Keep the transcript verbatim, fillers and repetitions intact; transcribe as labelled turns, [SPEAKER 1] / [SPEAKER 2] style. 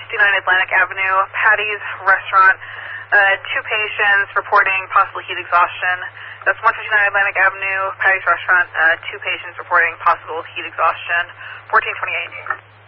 [SPEAKER 1] fifty-nine Atlantic Avenue, Patty's Restaurant. Uh, two patients reporting possible heat exhaustion. That's one fifty-nine Atlantic Avenue, Patty's Restaurant. Uh, two patients reporting possible heat exhaustion. fourteen twenty-eight.